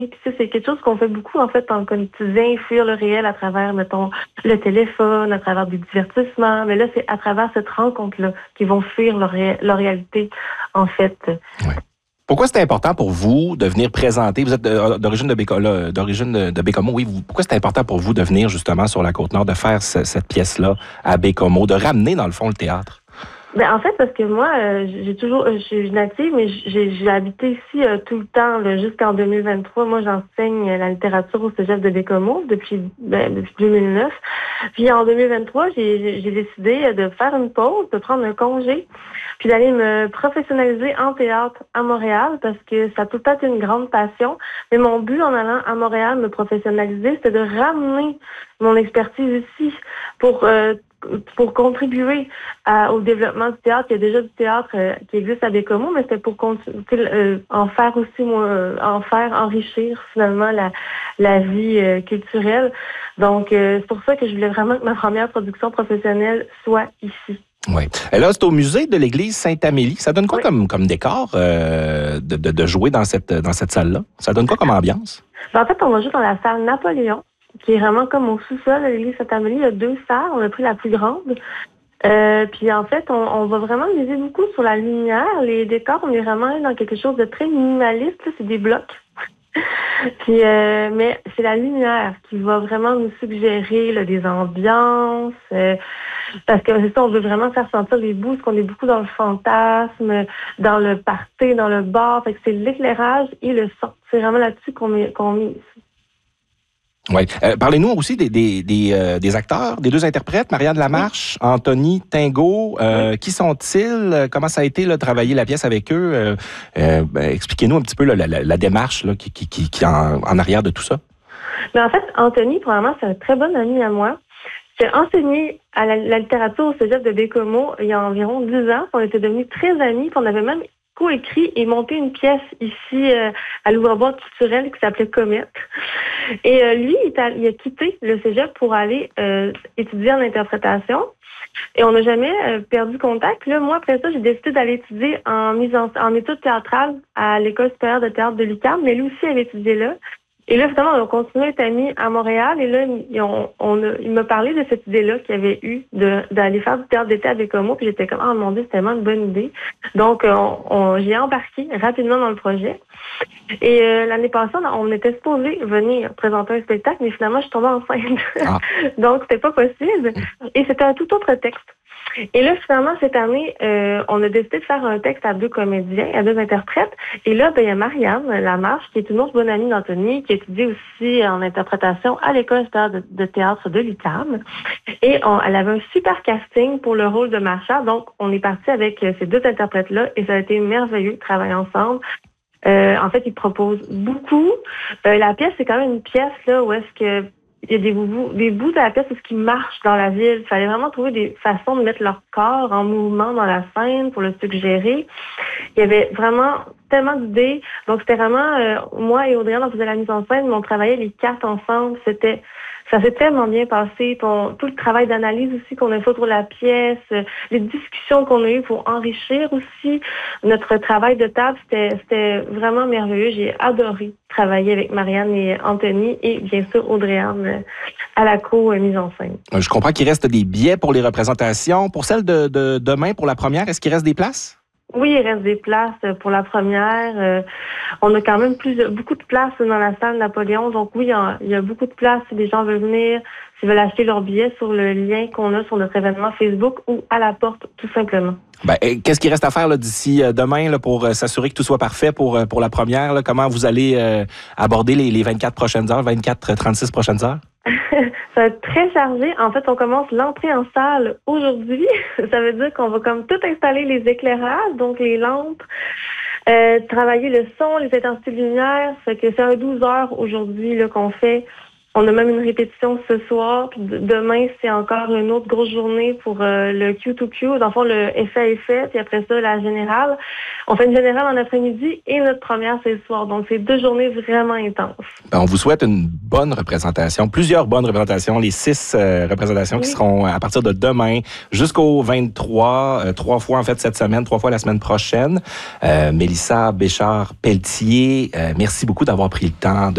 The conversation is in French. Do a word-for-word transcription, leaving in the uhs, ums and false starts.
Puis ça, c'est quelque chose qu'on fait beaucoup, en fait, en quotidien, fuir le réel à travers, mettons, le téléphone, à travers des divertissements. Mais là, c'est à travers cette rencontre-là qu'ils vont fuir leur, ré- leur réalité, en fait. Ouais. Pourquoi c'était important pour vous de venir présenter, vous êtes de- d'origine de Bécomo, d'origine de, de Bécomo, oui, vous, pourquoi c'était important pour vous de venir justement sur la Côte-Nord, de faire ce- cette pièce-là à Bécomo, de ramener dans le fond le théâtre? Ben, en fait, parce que moi, euh, j'ai toujours, je suis native, mais j'ai, j'ai habité ici euh, tout le temps, là, jusqu'en deux mille vingt-trois. Moi, j'enseigne la littérature au Cégep de Bécomo depuis, ben, depuis deux mille neuf. Puis en deux mille vingt-trois, j'ai, j'ai décidé de faire une pause, de prendre un congé, puis d'aller me professionnaliser en théâtre à Montréal, parce que ça a tout le temps été une grande passion. Mais mon but en allant à Montréal me professionnaliser, c'était de ramener mon expertise ici pour euh, pour contribuer à, au développement du théâtre. Il y a déjà du théâtre euh, qui existe à Bécomo, mais c'était pour euh, en faire aussi, moi, euh, en faire enrichir finalement la, la vie euh, culturelle. Donc, euh, c'est pour ça que je voulais vraiment que ma première production professionnelle soit ici. Oui. Et là, c'est au musée de l'église Sainte-Amélie. Ça donne quoi Oui. comme, comme décor euh, de, de, de jouer dans cette, dans cette salle-là? Ça donne quoi comme ambiance? Ben, en fait, on va jouer dans la salle Napoléon, qui est vraiment comme au sous-sol de l'église Sainte-Amélie. Il y a deux salles. On a pris la plus grande. Euh, puis en fait, on, on va vraiment miser beaucoup sur la lumière. Les décors, on est vraiment dans quelque chose de très minimaliste. Là, c'est des blocs. Puis, euh, mais c'est la lumière qui va vraiment nous suggérer là, des ambiances. Euh, parce que c'est ça, on veut vraiment faire sentir les bouts, parce qu'on est beaucoup dans le fantasme, dans le party, dans le bar. Fait que c'est l'éclairage et le son. C'est vraiment là-dessus qu'on met, qu'on mise. Oui. Euh, parlez-nous aussi des, des, des, euh, des acteurs, des deux interprètes, Marianne Lamarche, oui. Anthony Tingot. Euh, oui. Qui sont-ils? Comment ça a été de travailler la pièce avec eux? Euh, euh, ben, expliquez-nous un petit peu là, la, la, la démarche là, qui, qui, qui, qui est en, en arrière de tout ça. Mais en fait, Anthony, probablement, c'est un très bon ami à moi. J'ai enseigné à la, la littérature au Cégep de Bécomo il y a environ dix ans. On était devenus très amis. On avait même coécrit et monté une pièce ici euh, à l'Ouvre-Boîte culturel qui s'appelait Comète. Et euh, lui, il a, il a quitté le Cégep pour aller euh, étudier en interprétation. Et on n'a jamais euh, perdu contact. Là, moi, après ça, j'ai décidé d'aller étudier en mise en, en études théâtrales à l'École supérieure de théâtre de l'U Q A M, mais lui aussi avait étudié là. Et là, finalement, on a continué à être amis à Montréal. Et là, on, on a, il m'a parlé de cette idée-là qu'il avait eu de, d'aller faire du théâtre d'été à Bécomo. Puis j'étais comme, ah, oh, mon Dieu, c'est tellement une bonne idée. Donc, on, on, j'ai embarqué rapidement dans le projet. Et euh, l'année passée, on était supposé venir présenter un spectacle, mais finalement, je suis tombée enceinte. Ah. Donc, c'était pas possible. Et c'était un tout autre texte. Et là, finalement, cette année, euh, on a décidé de faire un texte à deux comédiens, à deux interprètes. Et là, ben, il y a Marianne Lamarche, qui est une autre bonne amie d'Anthony, qui étudie aussi en interprétation à l'École de, de théâtre de l'U Q A M. Et on, elle avait un super casting pour le rôle de Macha. Donc, on est parti avec ces deux interprètes-là et ça a été merveilleux de travailler ensemble. Euh, en fait, ils proposent beaucoup. Euh, la pièce, c'est quand même une pièce là où est-ce que il y a des bouts, des bouts de la pièce où ce qui marche dans la ville. Il fallait vraiment trouver des façons de mettre leur corps en mouvement dans la scène pour le suggérer. Il y avait vraiment tellement d'idées. Donc, c'était vraiment, euh, moi et Audrey, on faisait la mise en scène, mais on travaillait les quatre ensemble. C'était, ça s'est tellement bien passé. On, tout le travail d'analyse aussi qu'on a fait autour de la pièce, euh, les discussions qu'on a eues pour enrichir aussi notre travail de table, c'était, c'était vraiment merveilleux. J'ai adoré travailler avec Marianne et Anthony et bien sûr Audrey-Anne euh, à la co-mise en scène. Je comprends qu'il reste des billets pour les représentations. Pour celle de, de demain, pour la première, est-ce qu'il reste des places? Oui, il reste des places pour la première. Euh, on a quand même plus beaucoup de places dans la salle Napoléon. Donc oui, il y a, il y a beaucoup de places si les gens veulent venir, s'ils veulent acheter leurs billets sur le lien qu'on a sur notre événement Facebook ou à la porte, tout simplement. Ben, qu'est-ce qu'il reste à faire là, d'ici demain là, pour euh, s'assurer que tout soit parfait pour, euh, pour la première? Là? Comment vous allez euh, aborder les, les vingt-quatre prochaines heures, vingt-quatre, trente-six prochaines heures? Ça va être très chargé. En fait, on commence l'entrée en salle aujourd'hui. Ça veut dire qu'on va comme tout installer les éclairages, donc les lampes, euh, travailler le son, les intensités de lumière. Ça fait que c'est un douze heures aujourd'hui là, qu'on fait. On a même une répétition ce soir. Puis demain, c'est encore une autre grosse journée pour euh, le Q deux Q. Dans le fond, le effet à effet, puis après ça, la générale. On fait une générale en après-midi et notre première, c'est le soir. Donc, c'est deux journées vraiment intenses. On vous souhaite une bonne représentation, plusieurs bonnes représentations, les six euh, représentations oui. qui seront à partir de demain jusqu'au vingt-trois, euh, trois fois en fait cette semaine, trois fois la semaine prochaine. Euh, Mélissa Béchard-Pelletier, euh, merci beaucoup d'avoir pris le temps de